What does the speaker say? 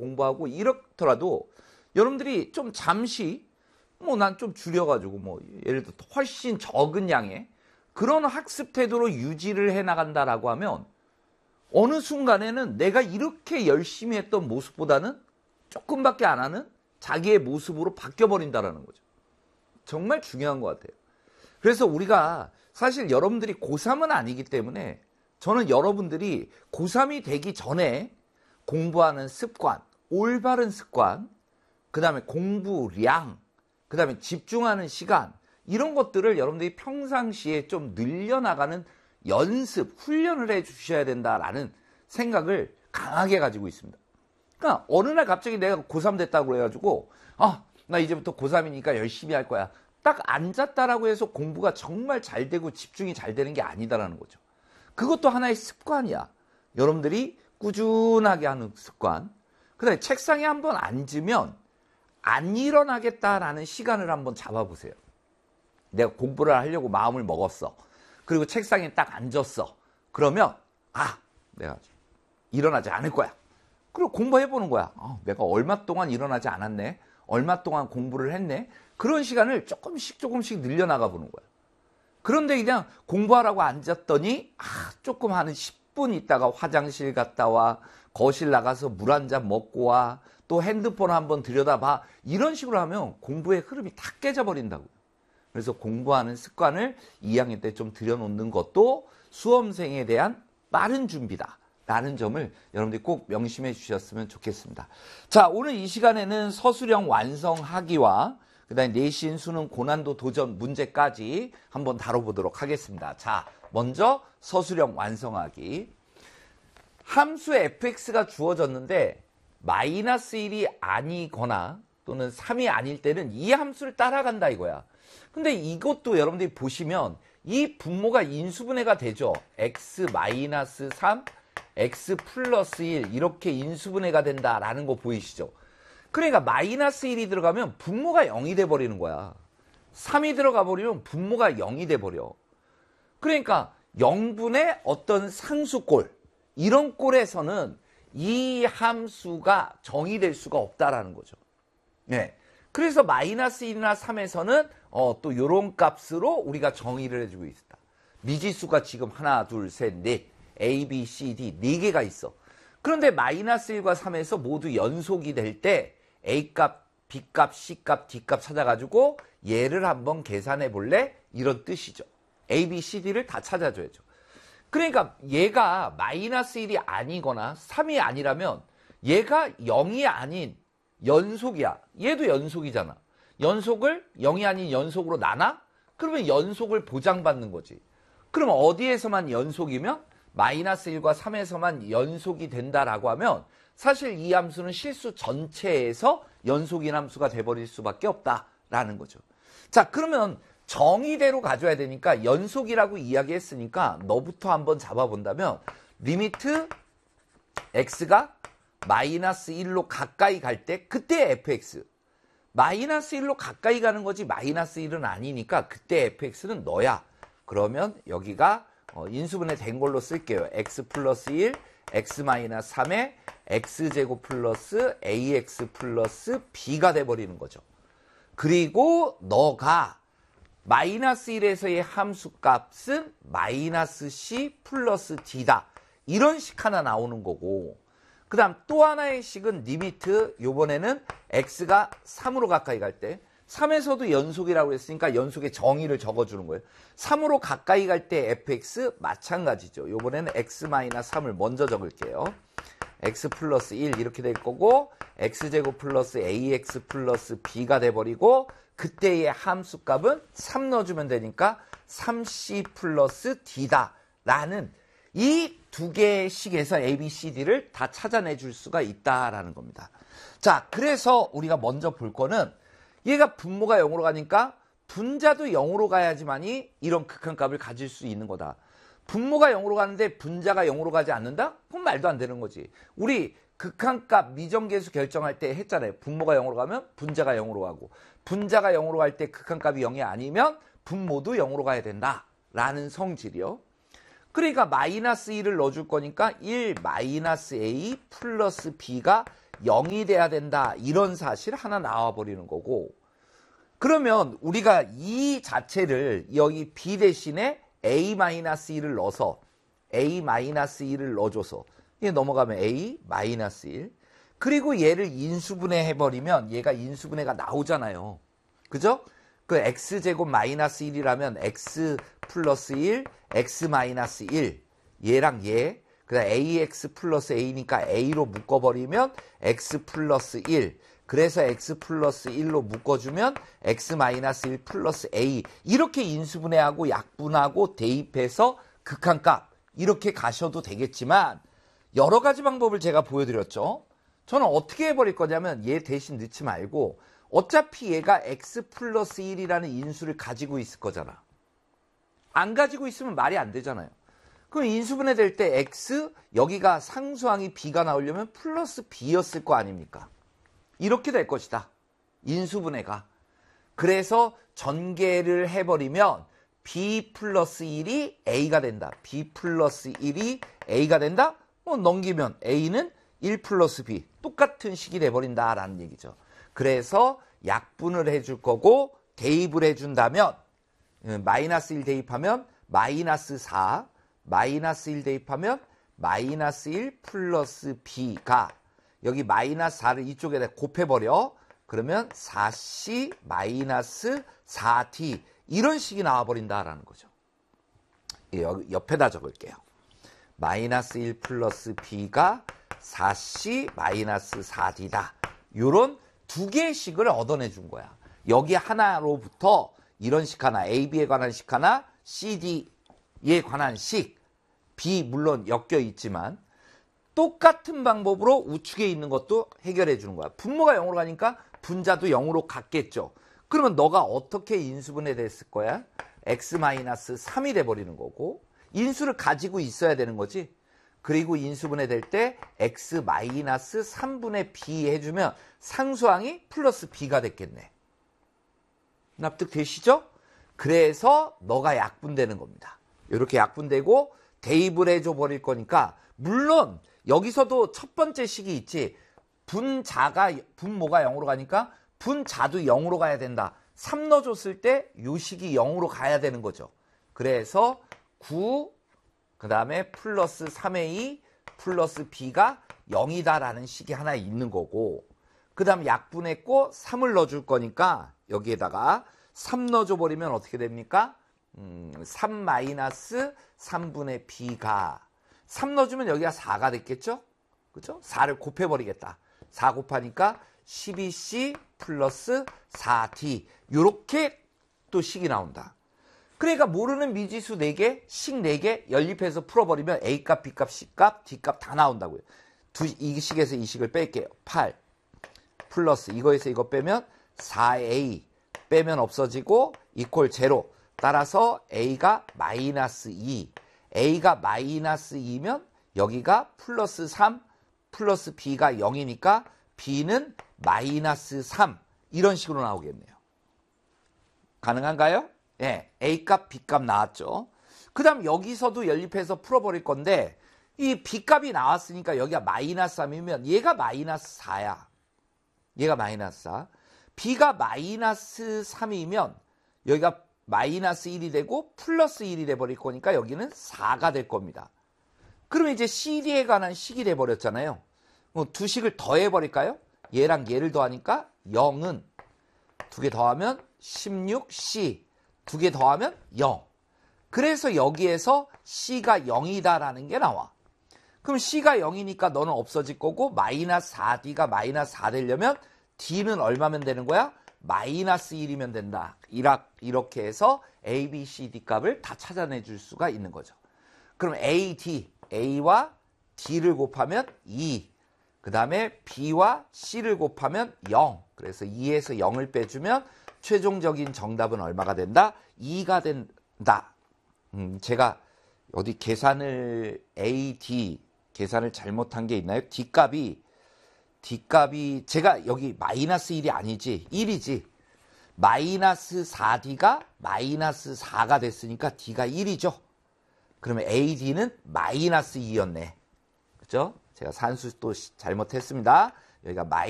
공부하고 이렇더라도 여러분들이 좀 잠시 뭐 난 좀 줄여가지고 뭐 예를 들어 훨씬 적은 양의 그런 학습 태도로 유지를 해 나간다라고 하면 어느 순간에는 내가 이렇게 열심히 했던 모습보다는 조금밖에 안 하는 자기의 모습으로 바뀌어버린다라는 거죠. 정말 중요한 것 같아요. 그래서 우리가 사실 여러분들이 고3은 아니기 때문에 저는 여러분들이 고3이 되기 전에 공부하는 습관, 올바른 습관, 그 다음에 공부량, 그 다음에 집중하는 시간, 이런 것들을 여러분들이 평상시에 좀 늘려나가는 연습, 훈련을 해 주셔야 된다라는 생각을 강하게 가지고 있습니다. 그러니까 어느 날 갑자기 내가 고3 됐다고 그래가지고 나 이제부터 고3이니까 열심히 할 거야. 딱 앉았다라고 해서 공부가 정말 잘 되고 집중이 잘 되는 게 아니다라는 거죠. 그것도 하나의 습관이야. 여러분들이 꾸준하게 하는 습관. 그 다음에 책상에 한번 앉으면 안 일어나겠다라는 시간을 한번 잡아보세요. 내가 공부를 하려고 마음을 먹었어. 그리고 책상에 딱 앉았어. 그러면 내가 일어나지 않을 거야. 그리고 공부해보는 거야. 내가 얼마 동안 일어나지 않았네. 얼마 동안 공부를 했네. 그런 시간을 조금씩 늘려나가 보는 거야. 그런데 그냥 공부하라고 앉았더니 조금 한 10분 있다가 화장실 갔다 와. 거실 나가서 물 한 잔 먹고 와. 또 핸드폰 한번 들여다봐. 이런 식으로 하면 공부의 흐름이 다 깨져버린다고. 그래서 공부하는 습관을 2학년 때 좀 들여놓는 것도 수험생에 대한 빠른 준비다 라는 점을 여러분들이 꼭 명심해 주셨으면 좋겠습니다. 자, 오늘 이 시간에는 서술형 완성하기와 그 다음에 내신 수능 고난도 도전 문제까지 한번 다뤄보도록 하겠습니다. 자, 먼저 서술형 완성하기. 함수 fx가 주어졌는데 마이너스 1이 아니거나 또는 3이 아닐 때는 이 함수를 따라간다 이거야. 근데 이것도 여러분들이 보시면 이 분모가 인수분해가 되죠. x-3, x 플러스 1 이렇게 인수분해가 된다라는 거 보이시죠? 그러니까 마이너스 1이 들어가면 분모가 0이 돼버리는 거야. 3이 들어가 버리면 분모가 0이 돼버려. 그러니까 0분의 어떤 상수꼴, 이런 꼴에서는 이 함수가 정의될 수가 없다라는 거죠. 네. 그래서 마이너스 1이나 3에서는 또 이런 값으로 우리가 정의를 해주고 있다. 미지수가 지금 하나, 둘, 셋, 넷, A, B, C, D 4개가 있어. 그런데 마이너스 1과 3에서 모두 연속이 될 때 A값, B값, C값, D값 찾아가지고 얘를 한번 계산해 볼래? 이런 뜻이죠. A, B, C, D를 다 찾아줘야죠. 그러니까 얘가 마이너스 1이 아니거나 3이 아니라면 얘가 0이 아닌 연속이야. 얘도 연속이잖아. 연속을 0이 아닌 연속으로 나눠? 그러면 연속을 보장받는 거지. 그러면 어디에서만 연속이면? 마이너스 1과 3에서만 연속이 된다라고 하면 사실 이 함수는 실수 전체에서 연속인 함수가 돼버릴 수밖에 없다라는 거죠. 자, 그러면 정의대로 가져야 되니까 연속이라고 이야기했으니까 너부터 한번 잡아본다면 리미트 x가 마이너스 1로 가까이 갈 때 그때 fx 마이너스 1로 가까이 가는 거지 마이너스 1은 아니니까 그때 fx는 너야. 그러면 여기가 인수분해 된 걸로 쓸게요. x 플러스 1, x 마이너스 3에 x제곱 플러스 ax 플러스 b가 돼버리는 거죠. 그리고 너가 마이너스 1에서의 함수값은 마이너스 c 플러스 d다. 이런 식 하나 나오는 거고, 그 다음 또 하나의 식은 리미트, 요번에는 x가 3으로 가까이 갈 때, 3에서도 연속이라고 했으니까 연속의 정의를 적어주는 거예요. 3으로 가까이 갈 때 fx 마찬가지죠. 요번에는 x-3을 먼저 적을게요. x 플러스 1 이렇게 될 거고, x제곱 플러스 ax 플러스 b가 돼버리고, 그때의 함수값은 3 넣어주면 되니까 3c 플러스 d다 라는 이 두 개의 식에서 a, b, c, d를 다 찾아내줄 수가 있다라는 겁니다. 자, 그래서 우리가 먼저 볼 거는 얘가 분모가 0으로 가니까 분자도 0으로 가야지만이 이런 극한값을 가질 수 있는 거다. 분모가 0으로 가는데 분자가 0으로 가지 않는다? 그건 말도 안 되는 거지. 우리 극한값 미정계수 결정할 때 했잖아요. 분모가 0으로 가면 분자가 0으로 가고, 분자가 0으로 갈 때 극한값이 0이 아니면 분모도 0으로 가야 된다라는 성질이요. 그러니까 마이너스 1을 넣어줄 거니까 1 마이너스 a 플러스 b가 0이 돼야 된다. 이런 사실 하나 나와버리는 거고, 그러면 우리가 이 자체를 여기 B 대신에 A-1을 넣어서 A-1을 넣어줘서 얘 넘어가면 A-1 그리고 얘를 인수분해 해버리면 얘가 인수분해가 나오잖아요. 그죠? 그 x제곱 마이너스 1이라면 x 플러스 1, x 마이너스 1 얘랑 얘 그다음 ax 플러스 a니까 a로 묶어버리면 x 플러스 1 그래서 x 플러스 1로 묶어주면 x 마이너스 1 플러스 a 이렇게 인수분해하고 약분하고 대입해서 극한값 이렇게 가셔도 되겠지만 여러 가지 방법을 제가 보여드렸죠. 저는 어떻게 해버릴 거냐면 얘 대신 넣지 말고 어차피 얘가 x 플러스 1이라는 인수를 가지고 있을 거잖아. 안 가지고 있으면 말이 안 되잖아요. 그럼 인수분해 될 때 x 여기가 상수항이 b가 나오려면 플러스 b였을 거 아닙니까? 이렇게 될 것이다. 인수분해가. 그래서 전개를 해버리면 b 플러스 1이 a가 된다. b 플러스 1이 a가 된다? 넘기면 a는 1 플러스 b. 똑같은 식이 돼버린다라는 얘기죠. 그래서 약분을 해줄 거고 대입을 해준다면 마이너스 1 대입하면 마이너스 4, 마이너스 1 대입하면 마이너스 1 플러스 b가 여기 마이너스 4를 이쪽에다 곱해버려. 그러면 4c 마이너스 4t 이런 식이 나와버린다라는 거죠. 여기 옆에다 적을게요. 마이너스 1 플러스 b가 4c 마이너스 4d다. 요런 두 개의 식을 얻어내준 거야. 여기 하나로부터 이런 식 하나, AB에 관한 식 하나, CD에 관한 식, B 물론 엮여 있지만 똑같은 방법으로 우측에 있는 것도 해결해 주는 거야. 분모가 0으로 가니까 분자도 0으로 갔겠죠. 그러면 너가 어떻게 인수분해 됐을 거야? x-3이 돼버리는 거고 인수를 가지고 있어야 되는 거지. 그리고 인수분해 될 때 x-3분의 b 해주면 상수항이 플러스 b가 됐겠네. 납득되시죠? 그래서 너가 약분되는 겁니다. 이렇게 약분되고 대입을 해줘 버릴 거니까 물론 여기서도 첫 번째 식이 있지. 분모가 0으로 가니까 분자도 0으로 가야 된다. 3 넣어줬을 때 요 식이 0으로 가야 되는 거죠. 그래서 9 그 다음에 플러스 3a 플러스 b가 0이다라는 식이 하나 있는 거고 그 다음 약분했고 3을 넣어줄 거니까 여기에다가 3 넣어줘 버리면 어떻게 됩니까? 3 마이너스 3분의 b가 3 넣어주면 여기가 4가 됐겠죠? 그죠? 4를 곱해버리겠다. 4 곱하니까 12c 플러스 4t 요렇게 또 식이 나온다. 그러니까 모르는 미지수 4개, 식 4개 연립해서 풀어버리면 A값, B값, C값, D값 다 나온다고요. 이 식에서 이 식을 뺄게요. 8 플러스 이거에서 이거 빼면 4A 빼면 없어지고 이퀄 제로. 따라서 A가 마이너스 2. A가 마이너스 2면 여기가 플러스 3 플러스 B가 0이니까 B는 마이너스 3 이런 식으로 나오겠네요. 가능한가요? 네, A값, B값 나왔죠. 그 다음 여기서도 연립해서 풀어버릴 건데 이 B값이 나왔으니까 여기가 마이너스 3이면 얘가 마이너스 4야. 얘가 마이너스 4. B가 마이너스 3이면 여기가 마이너스 1이 되고 플러스 1이 돼버릴 거니까 여기는 4가 될 겁니다. 그러면 이제 CD에 관한 식이 돼버렸잖아요. 두 식을 더해버릴까요? 얘랑 얘를 더하니까 0은 2개 더하면 16C 2개 더하면 0. 그래서 여기에서 C가 0이다라는 게 나와. 그럼 C가 0이니까 너는 없어질 거고 마이너스 4D가 마이너스 4 되려면 D는 얼마면 되는 거야? 마이너스 1이면 된다. 이렇게 해서 A, B, C, D 값을 다 찾아내 줄 수가 있는 거죠. 그럼 A, D, A와 D를 곱하면 2. 그 다음에 B와 C를 곱하면 0. 그래서 2에서 0을 빼주면 최종적인 정답은 얼마가 된다? 2가 된다. 제가 어디 계산을 A, D 계산을 잘못한 게 있나요? D값이 제가 여기 마이너스 1이 아니지 1이지. 마이너스 4D가 마이너스 4가 됐으니까 D가 1이죠. 그러면 AD는 마이너스 2였네. 그죠? 제가 산수 또 잘못했습니다. 여기가 마이